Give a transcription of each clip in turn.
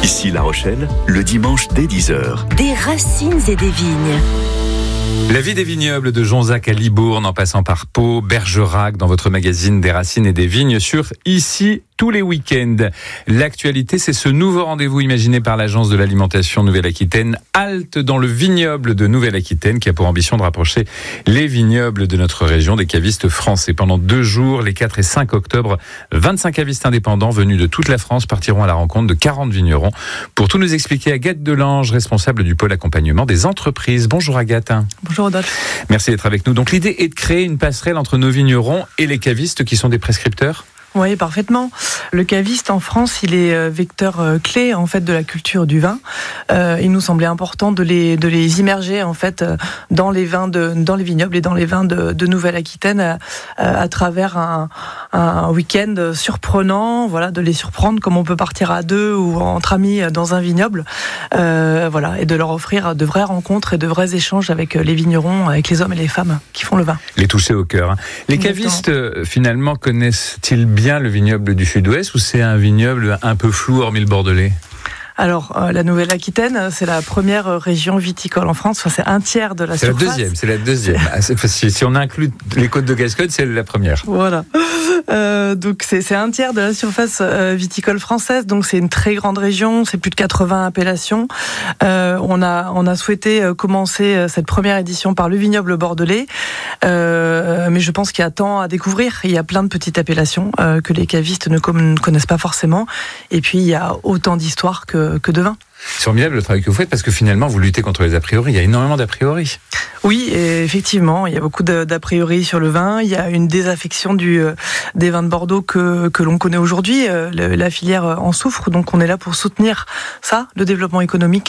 Ici La Rochelle, le dimanche dès 10h. Des racines et des vignes. La vie des vignobles de Jonzac à Libourne en passant par Pau, Bergerac dans votre magazine des racines et des vignes sur Ici tous les week-ends. L'actualité, c'est ce nouveau rendez-vous imaginé par l'Agence de l'alimentation Nouvelle-Aquitaine, Halte dans le vignoble de Nouvelle-Aquitaine, qui a pour ambition de rapprocher les vignobles de notre région des cavistes français. Pendant 2 jours, les 4 et 5 octobre, 25 cavistes indépendants venus de toute la France partiront à la rencontre de 40 vignerons. Pour tout nous expliquer, Agathe Delange, responsable du pôle accompagnement des entreprises. Bonjour Agathe. Bonjour Rodolphe. Merci d'être avec nous. Donc l'idée est de créer une passerelle entre nos vignerons et les cavistes qui sont des prescripteurs ? Oui, parfaitement. Le caviste en France, il est vecteur clé en fait de la culture du vin. Il nous semblait important de les immerger en fait dans les vignobles et dans les vins de Nouvelle-Aquitaine à travers un week-end surprenant, voilà, de les surprendre comme on peut partir à 2 ou entre amis dans un vignoble, voilà, et de leur offrir de vraies rencontres et de vrais échanges avec les vignerons, avec les hommes et les femmes qui font le vin. Les toucher au cœur. Les cavistes finalement connaissent-ils bien le vignoble du Sud-Ouest ou c'est un vignoble un peu flou hormis le Bordelais ? Alors, la Nouvelle-Aquitaine, c'est la première région viticole en France. Enfin, c'est un tiers de la surface. C'est la deuxième. Si on inclut les Côtes de Gascogne, c'est la première. Voilà. Donc, c'est un tiers de la surface viticole française. Donc, c'est une très grande région. C'est plus de 80 appellations. On a souhaité commencer cette première édition par le vignoble bordelais. Mais je pense qu'il y a tant à découvrir. Il y a plein de petites appellations que les cavistes ne connaissent pas forcément. Et puis, il y a autant d'histoires que de vin. C'est formidable le travail que vous faites parce que finalement vous luttez contre les a priori. Il y a énormément d'a priori. Oui, et effectivement, il y a beaucoup d'a priori sur le vin. Il y a une désaffection des vins de Bordeaux que l'on connaît aujourd'hui. La filière en souffre, donc on est là pour soutenir ça, le développement économique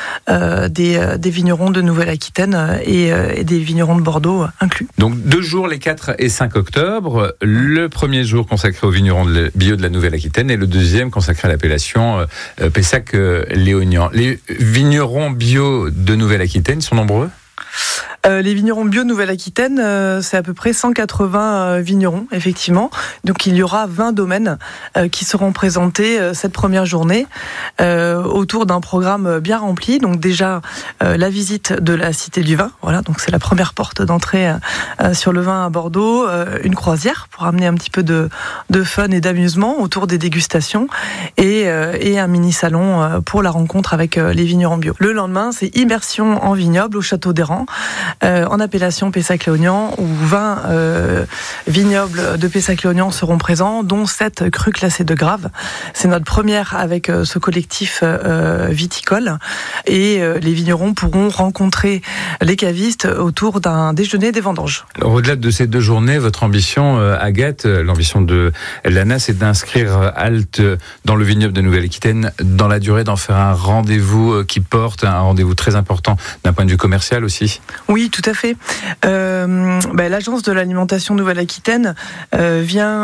des vignerons de Nouvelle-Aquitaine et des vignerons de Bordeaux inclus. Donc 2 jours, les 4 et 5 octobre. Le premier jour consacré aux vignerons bio de la Nouvelle-Aquitaine et le deuxième consacré à l'appellation Pessac-Léognan. Les vignerons bio de Nouvelle-Aquitaine sont nombreux ? Les vignerons bio de Nouvelle-Aquitaine, c'est à peu près 180 vignerons, effectivement. Donc il y aura 20 domaines qui seront présentés cette première journée autour d'un programme bien rempli. Donc déjà la visite de la Cité du Vin, voilà, donc c'est la première porte d'entrée sur le vin à Bordeaux, une croisière pour amener un petit peu de fun et d'amusement autour des dégustations et un mini-salon pour la rencontre avec les vignerons bio. Le lendemain, c'est immersion en vignoble au Château d'Héran, en appellation Pessac-Léognan, où 20 vignobles de Pessac-Léognan seront présents, dont 7 crus classés de Grave. C'est notre première avec ce collectif viticole, et les vignerons pourront rencontrer les cavistes autour d'un déjeuner des vendanges. Alors, au-delà de ces 2 journées, votre ambition, Agathe, l'ambition de l'ANA, c'est d'inscrire Halte dans le vignoble de Nouvelle-Aquitaine dans la durée, d'en faire un rendez-vous qui porte, un rendez-vous très important d'un point de vue commercial aussi. Oui, tout à fait. L'Agence de l'alimentation Nouvelle-Aquitaine vient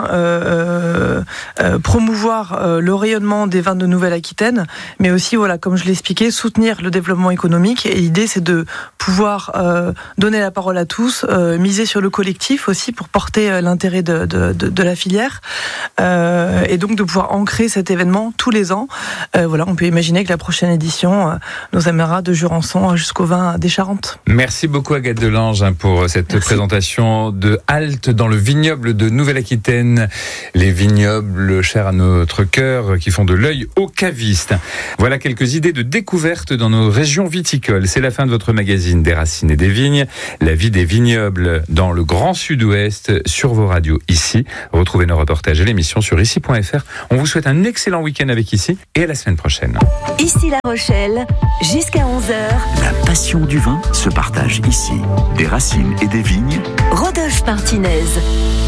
promouvoir le rayonnement des vins de Nouvelle-Aquitaine, mais aussi, voilà, comme je l'ai expliqué, soutenir le développement économique. Et l'idée, c'est de pouvoir donner la parole à tous, miser sur le collectif aussi pour porter l'intérêt de la filière, et donc de pouvoir ancrer cet événement tous les ans. On peut imaginer que la prochaine édition nous amènera de Jurançon jusqu'au vin des Charentes. Merci beaucoup Agathe Delange pour cette présentation de Halte dans le vignoble de Nouvelle-Aquitaine. Les vignobles chers à notre cœur qui font de l'œil aux cavistes. Voilà quelques idées de découverte dans nos régions viticoles. C'est la fin de votre magazine des racines et des vignes. La vie des vignobles dans le Grand Sud-Ouest sur vos radios ici. Retrouvez nos reportages et l'émission sur ici.fr. On vous souhaite un excellent week-end avec Ici et à la semaine prochaine. Ici La Rochelle, jusqu'à 11h. La passion du vin se partage ici. Des racines et des vignes. Rodolphe Martinez.